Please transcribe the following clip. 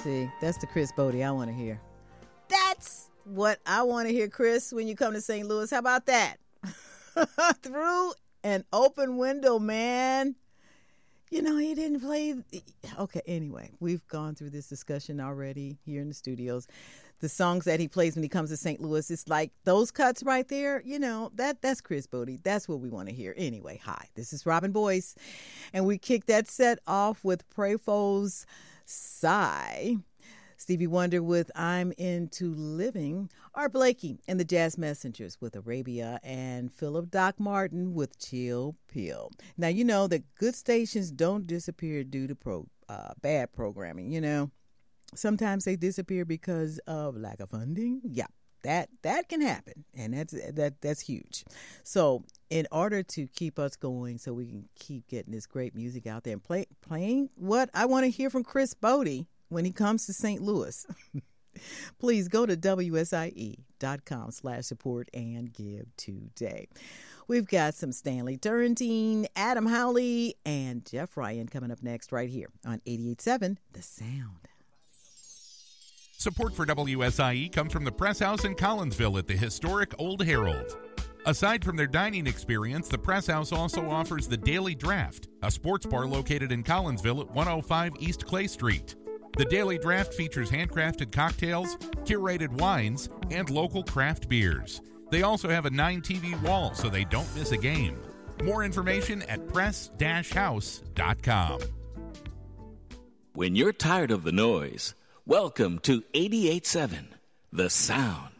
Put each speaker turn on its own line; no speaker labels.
See, that's the Chris Bodie I want to hear. That's what I want to hear, Chris, when you come to St. Louis. How about that? Through an open window, man. You know, he didn't play. Okay, anyway, we've gone through this discussion already here in the studios. The songs that he plays when he comes to St. Louis, it's like those cuts right there, you know, that's Chris Bodie. That's what we want to hear. Anyway, hi, this is Robin Boyce, and we kicked that set off with Prefo's Sigh, Stevie Wonder with I'm Into Living, Art Blakey and the Jazz Messengers with Arabia, and Philip Doc Martin with Chill Pill. Now, you know that good stations don't disappear due to bad programming, you know. Sometimes they disappear because of lack of funding. Yeah, that can happen, and that's huge. So in order to keep us going so we can keep getting this great music out there and playing what I want to hear from Chris Bodie when he comes to St. Louis, please go to WSIE.com/support and give today. We've got some Stanley Turrentine, Adam Howley, and Jeff Ryan coming up next right here on 88.7 The Sound.
Support for WSIE comes from the Press House in Collinsville at the historic Old Herald. Aside from their dining experience, the Press House also offers the Daily Draft, a sports bar located in Collinsville at 105 East Clay Street. The Daily Draft features handcrafted cocktails, curated wines, and local craft beers. They also have a 9-TV wall so they don't miss a game. More information at press-house.com.
When you're tired of the noise, welcome to 88.7 The Sound.